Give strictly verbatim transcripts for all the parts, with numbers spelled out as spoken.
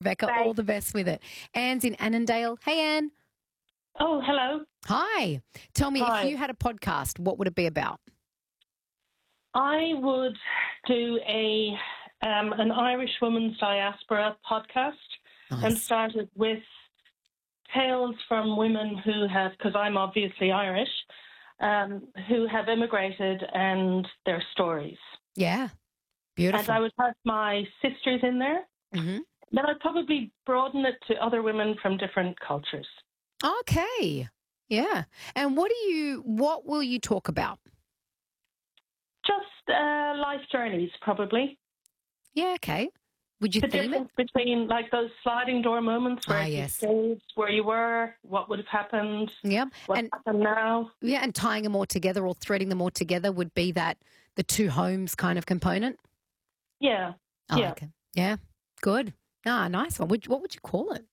Becca. Bye. All the best with it. Anne's in Annandale. Hey, Anne. Oh, hello. Hi. Tell me, Hi. if you had a podcast, what would it be about? I would do a um, an Irish Women's Diaspora podcast Nice. and start it with tales from women who have, because I'm obviously Irish, um, who have immigrated and their stories. Yeah. Beautiful. And I would have my sisters in there. Mm-hmm. Then I'd probably broaden it to other women from different cultures. Okay. Yeah. And what do you, what will you talk about? Just uh, life journeys, probably. Yeah, okay. Would you The theme it? difference between like those sliding door moments where Ah, you yes. stayed where you were, what would have happened, Yeah. what And happened now. yeah, and tying them all together or threading them all together would be that the two homes kind of component. Yeah, I yeah. like it. Yeah. Good. Ah, nice one. Would, what would you call it?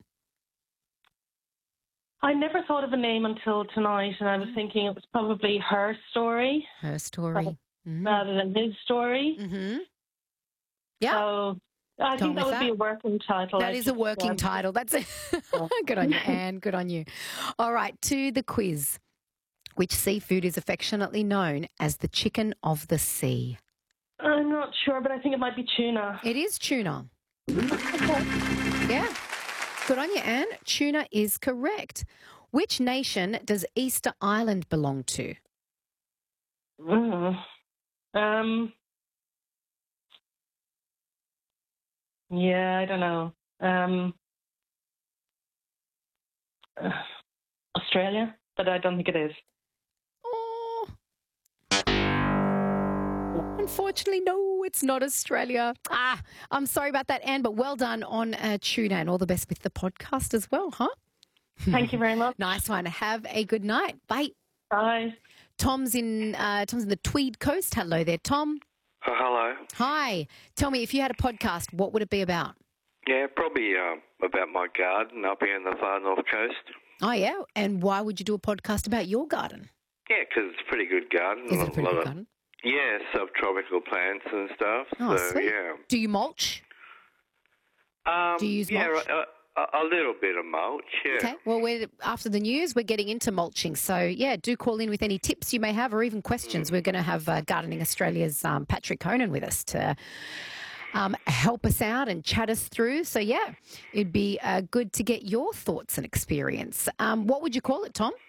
I never thought of a name until tonight, and I was thinking it was probably her story Her story. Mm-hmm. rather than his story. Mm-hmm. Yeah. So I Gone think that with would be that. a working title. That I is a just, working uh, title. That's it. Good on you, Anne. Good on you. All right, to the quiz. Which seafood is affectionately known as the chicken of the sea? I'm not sure, but I think it might be tuna. It is tuna. Okay. Yeah. Good on you, Anne. Tuna is correct. Which nation does Easter Island belong to? Mm. Um. Yeah, I don't know. Um. uh, Australia, but I don't think it is. Oh. Unfortunately, no, it's not Australia. Ah, I'm sorry about that, Anne, but well done on uh, tuna, and all the best with the podcast as well, huh? Thank you very much. Nice one. Have a good night. Bye. Bye. Tom's in uh, Tom's in the Tweed Coast. Hello there, Tom. Oh, hello. Hi. Tell me, if you had a podcast, what would it be about? Yeah, probably um, about my garden up here in the far north coast. Oh, yeah. And why would you do a podcast about your garden? Yeah, because it's a pretty good garden. Is it a pretty lot good of, garden? Yeah, subtropical plants and stuff. Oh, so, sweet. yeah. Do you mulch? Um, Do you use yeah, mulch? a, a, a little bit of mulch, yeah. Okay. Well, we're, after the news, we're getting into mulching. So, yeah, do call in with any tips you may have or even questions. We're going to have uh, Gardening Australia's um, Patrick Conan with us to um, help us out and chat us through. So, yeah, it'd be uh, good to get your thoughts and experience. Um, what would you call it, Tom?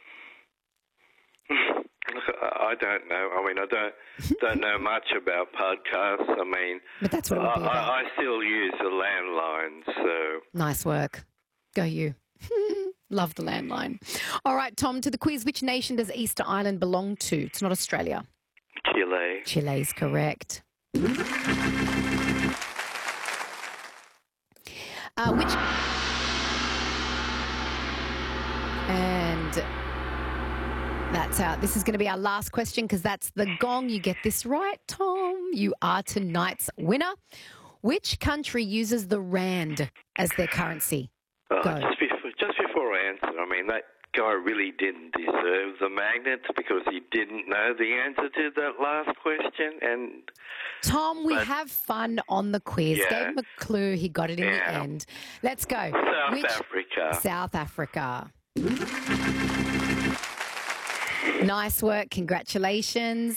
I don't know. I mean, I don't don't know much about podcasts. I mean, But that's what it would I, be about. I, I still use a landline, so... Nice work. Go you. Love the landline. All right, Tom, to the quiz. Which nation does Easter Island belong to? It's not Australia. Chile. Chile's correct. Uh, which... And that's out. This is going to be our last question because that's the gong. You get this right, Tom. You are tonight's winner. Which country uses the rand as their currency? Oh, Go. just before, just before I answer, I mean, that guy really didn't deserve the magnet because he didn't know the answer to that last question. And Tom, we But- have fun on the quiz. Yeah. Gave him a clue. He got it in the Yeah. end. Let's go. South Which- Africa. South Africa. Nice work. Congratulations.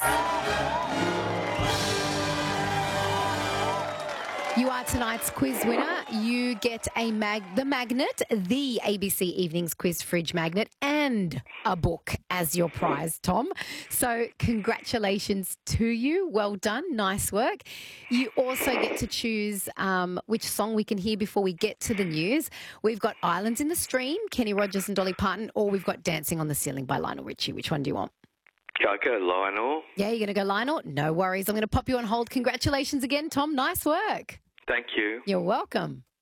You are tonight's quiz winner. You get a mag, the magnet, the A B C Evenings Quiz Fridge magnet, and a book as your prize, Tom. So congratulations to you. Well done. Nice work. You also get to choose um, which song we can hear before we get to the news. We've got Islands in the Stream, Kenny Rogers and Dolly Parton, or we've got Dancing on the Ceiling by Lionel Richie. Which one do you want? I go Lionel. Yeah, you're going to go Lionel? No worries. I'm going to pop you on hold. Congratulations again, Tom. Nice work. Thank you. You're welcome.